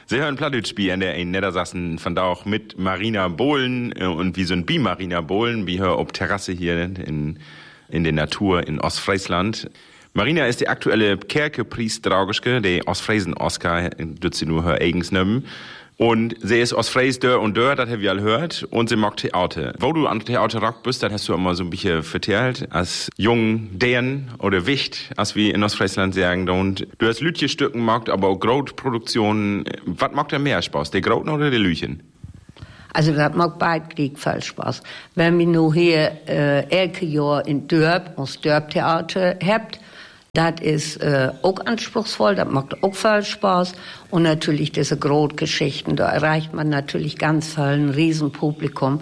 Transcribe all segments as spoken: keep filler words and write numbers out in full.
Sie hören Plattdeutsch in der in Niedersachsen von da auch mit Marina Bohlen und wir sind bei Marina Bohlen, wir hören auf Terrasse hier in, in der Natur in Ostfriesland. Marina ist die aktuelle Kerkepriestdraugischke, der Ostfriesen-Oscar, dort sie nur her eigens nehmen. Und sie ist Ostfries dör und dör, das haben wir alle gehört. Und sie mag Theater. Wo du an Theater rock bist, das hast du immer so ein bisschen vertellt. Als jung Dänen oder Wicht, als wir in Ostfriesland sagen. Und du hast Lütje-Stücken gemacht, aber auch Graut-Produktionen. Was mag dir mehr Spaß, der Grauten oder der Lüchen? Also das mag beid krieg viel Spaß. Wenn wir nur hier äh, elke Jahr in Dörp, uns Dörp-Theater habt, das ist äh, auch anspruchsvoll, das macht auch viel Spaß. Und natürlich diese Grotgeschichten, da erreicht man natürlich ganz viel ein Riesenpublikum.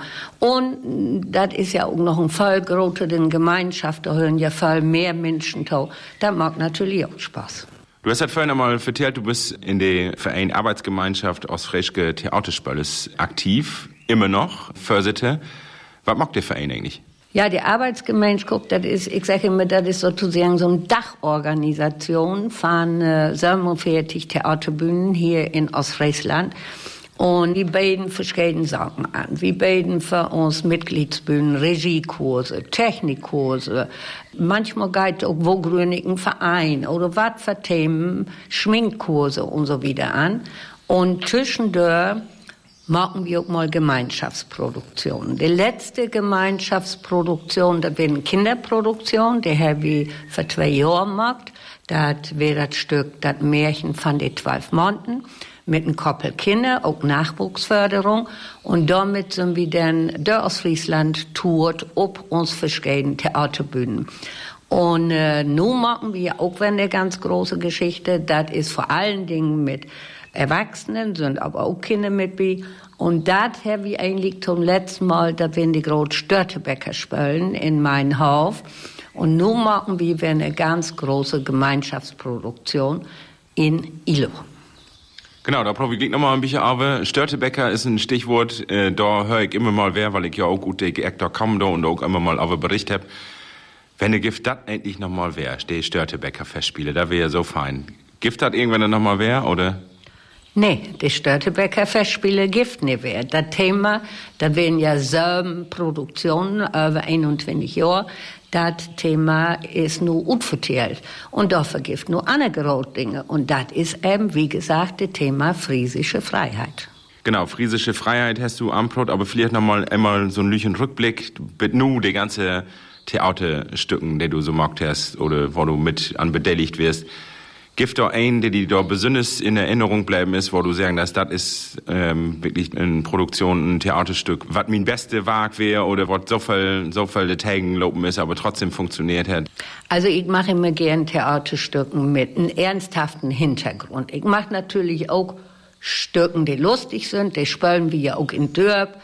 Und das ist ja auch noch ein viel größere Gemeinschaft, da hören ja viel mehr Menschen zu. Das macht natürlich auch Spaß. Du hast ja vorhin einmal erzählt, du bist in der Verein Arbeitsgemeinschaft Ostfriesche Theaterspöles aktiv, immer noch, Försitte. Was macht der Verein eigentlich? Ja, die Arbeitsgemeinschaft, das ist, ich sage immer, das ist sozusagen so eine Dachorganisation von äh, siebenundvierzig Theaterbühnen hier in Ostfriesland. Und die bieten verschiedene Sachen an. Wir bieten für uns Mitgliedsbühnen, Regiekurse, Technikkurse. Manchmal geht auch wo grünigen Verein oder was für Themen, Schminkkurse und so wieder an. Und zwischendurch machen wir auch mal Gemeinschaftsproduktionen. Die letzte Gemeinschaftsproduktion, das wäre eine Kinderproduktion, die haben wir vor zwei Jahren gemacht. Das wäre das Stück, das Märchen von den zwölf Monaten, mit einem Koppel Kinder, auch Nachwuchsförderung. Und damit sind wir dann durch Ostfriesland tourt, ob uns verschiedene Theaterbühnen. Und äh, nun machen wir auch eine ganz große Geschichte, das ist vor allen Dingen mit Erwachsenen, sind aber auch Kinder mit bei. Und das haben wir eigentlich zum letzten Mal, da wir die großen Störtebäcker spielen in meinem Hof. Und nun machen wir eine ganz große Gemeinschaftsproduktion in Ilo. Genau, da probiere ich nochmal ein bisschen aber. Störtebäcker ist ein Stichwort, äh, da höre ich immer mal wer, weil ich ja auch gut der Aktor kam da und auch immer mal aber Bericht habe. Wenn der Gift das endlich nochmal wär, die Störtebäcker Festspiele, da wäre ja so fein. Gift das irgendwann nochmal wär, oder? Nee, die Störtebäcker Festspiele gibt nicht mehr. Das Thema, da werden ja sieben Produktionen über einundzwanzig Jahre. Das Thema ist nur unverteilt. Und da vergift nur andere Dinge. Und das ist eben, wie gesagt, das Thema friesische Freiheit. Genau, friesische Freiheit hast du Amprot, aber vielleicht nochmal einmal so ein Lüchen Rückblick. Mit nu die ganze Theaterstücken, die du so magst hast, oder wo du mit an beteiligt wirst. Gibt da einen, der die da besonders in Erinnerung bleiben ist, wo du sagen, dass das ist ähm, wirklich eine Produktion, ein Theaterstück, was mein beste Werk wäre oder was so viel, so viel Tagen lopen ist, aber trotzdem funktioniert hat? Also ich mache immer gern Theaterstücken mit einem ernsthaften Hintergrund. Ich mache natürlich auch Stücken, die lustig sind, die spielen wir ja auch in Dörp.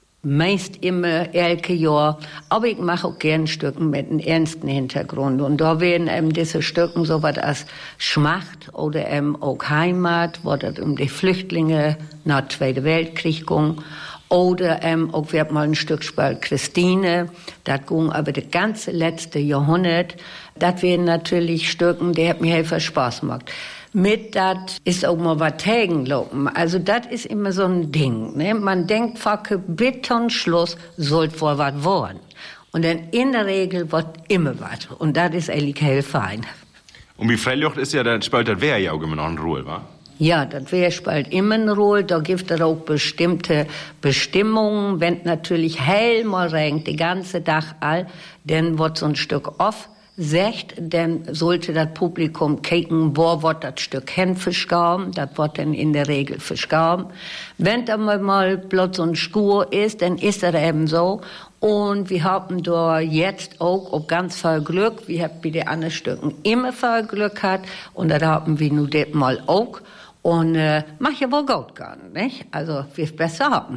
Meist immer elke Jahr, aber ich mache auch gern Stücken mit einem ernsten Hintergrund. Und da werden eben diese Stücken so was als Schmacht oder eben auch Heimat, wo das um die Flüchtlinge nach dem Zweiten Weltkrieg ging. Oder eben auch, wir haben mal ein Stück gespielt, Christine, das ging aber das ganze letzte Jahrhundert. Das wären natürlich Stücken, die hat mir viel Spaß gemacht. Mit das ist auch mal was Tagenlopen. Also das ist immer so ein Ding. Ne? Man denkt, facke, Betonschluss sollte wohl was werden. Und dann in der Regel wird immer was. Und das ist eigentlich hell fein. Und wie Freilucht ist ja, das spielt das Wehr ja auch immer noch eine Rolle, wa? Ja, das Wehr spielt immer eine Rolle. Da gibt es auch bestimmte Bestimmungen. Wenn natürlich hell mal regnet, die ganze Tag all, dann wird so ein Stück off. Sagt, dann sollte das Publikum kicken, wo wird das Stück hin verschoben. Das wird dann in der Regel verschoben. Wenn da mal bloß so ein Skur ist, dann ist das eben so. Und wir haben da jetzt auch, auch ganz viel Glück. Wir haben bei den anderen Stücken immer viel Glück gehabt. Und das haben wir nun das mal auch. Und äh, mach ja wohl gut gehen, nicht? Also, wir es besser haben.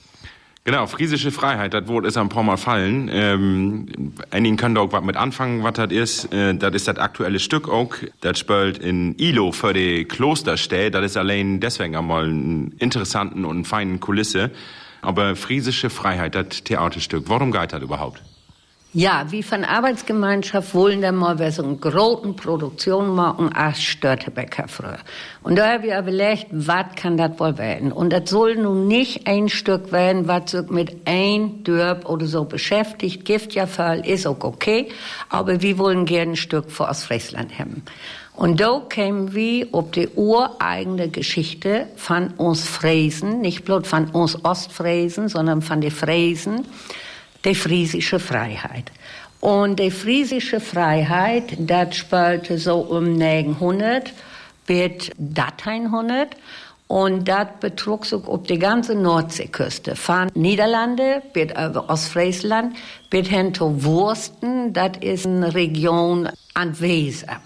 Genau, friesische Freiheit, das Wort ist ein paar Mal fallen. Ähm, einigen können da auch was mit anfangen, was das ist. Äh, das ist das aktuelle Stück auch. Das spielt in Ilo für die Klosterstädte. Das ist allein deswegen einmal einen interessanten und feinen Kulisse. Aber friesische Freiheit, das Theaterstück, warum geht das überhaupt? Ja, wie von Arbeitsgemeinschaft wollen wir mal wir so eine große Produktion machen als Störtebäcker früher. Und da haben wir überlegt, was kann das wohl werden? Und das soll nun nicht ein Stück werden, was sich mit ein Dörp oder so beschäftigt. Gift ja voll, ist auch okay. Aber wir wollen gerne ein Stück für Ostfriesland haben. Und da kämen wir auf die ureigene Geschichte von uns Friesen, nicht bloß von uns Ostfriesen, sondern von den Friesen, die friesische Freiheit. Und die friesische Freiheit, das spielte so um neunhundert bis achtzehnhundert. Und das betrug sich auf die ganze Nordseeküste. Von Niederlande bis über Ostfriesland bis hin zu Wursten, das ist eine Region an Weser.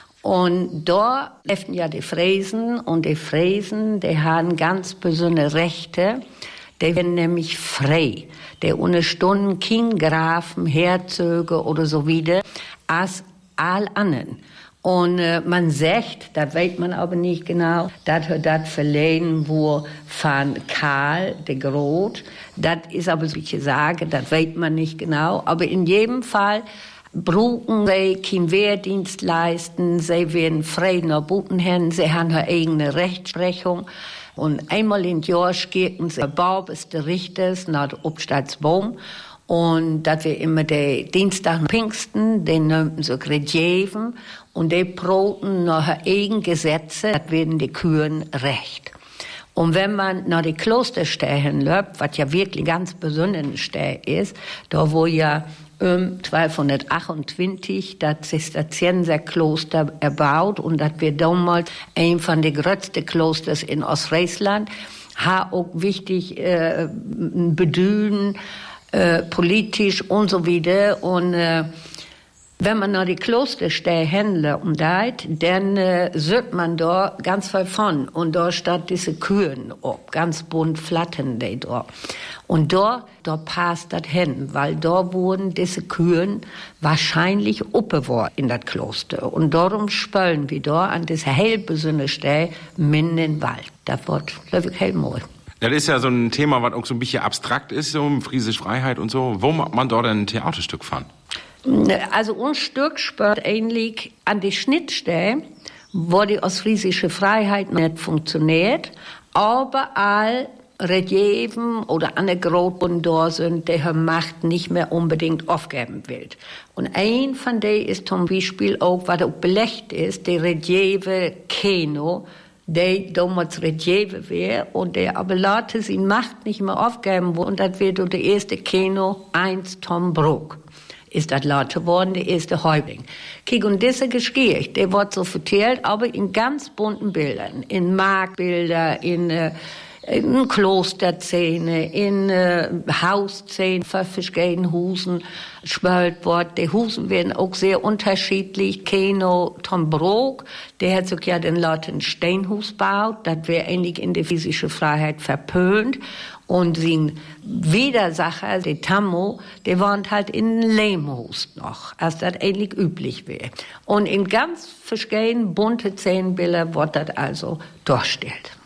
Und da lebten ja die Friesen, und die Friesen, die haben ganz besondere Rechte. Die werden nämlich frei. Die ohne Stunden kein Grafen, Herzöge oder so wieder, als all anderen. Und äh, man sagt, das weiß man aber nicht genau, dass er das verliehen wurde von Karl de Groot. Das ist aber so, wie ich sage, das weiß man nicht genau. Aber in jedem Fall brauchen sie keinen Wehrdienst leisten, sie werden frei nach Butenhänden, sie haben ihre eigene Rechtsprechung. Und einmal im Jahr gehen sie Bau des Richters nach dem Obstalsbaum. Und das wir immer der Dienstag Pfingsten, den nannten sie Gredjeven. Und die broten nach eigenen Gesetze, das werden die Kühen recht. Und wenn man nach die Klosterstellen läuft, was ja wirklich ganz besondere Stelle ist, da wo ja um zwölfhundertachtundzwanzig das Zisterzienserkloster erbaut, und das wird damals ein von den größten Klosters in Ostfriesland, hat auch wichtig äh, bedühen, äh, politisch und so wieder. Und äh, wenn man nach die Klosterstelle Händler umdreht, dann äh, sieht man da ganz viel von. Und da steht diese Kühen ob, ganz bunt flattern die da. Und da, da passt das hin, weil da wurden diese Kühen wahrscheinlich aufbewahrt in das Kloster. Und darum spülen wir da an dieser hellbesonnene Stelle mitten in den Wald. Das wird, glaube ich, hellmal. Das ist ja so ein Thema, was auch so ein bisschen abstrakt ist, so friesische Freiheit und so. Wo macht man da denn ein Theaterstück von? Also uns Stück spürt ähnlich an die Schnittstelle, wo die ostfriesische Freiheit nicht funktioniert, aber all Redjeven oder Anekdoten da sind, die ihre Macht nicht mehr unbedingt aufgeben will. Und ein von denen ist zum Beispiel auch, was auch belegt ist, die Redjeve Keno, der damals Redjeve wäre und der aber Leute seine Macht nicht mehr aufgeben wollen. Und das wird der erste Keno eins Tom Brook. Ist das laut geworden, der erste Häuptling. Kiek, und diese Geschichte, der wird so vertellt, aber in ganz bunten Bildern, in Marktbilder, in, äh, in Klosterszene, in äh, Hausszene, verschiedene Husen spült wird. Die Husen werden auch sehr unterschiedlich. Keno Tom Brook, der hat sich ja den Leuten Steinhus gebaut, das wäre eigentlich in der physischen Freiheit verpönt. Und sein Widersacher, der Tammo, der wohnt halt in Lehmhus noch, als das ähnlich üblich wäre. Und in ganz verschiedenen bunte Szenenbilder wird das also dargestellt.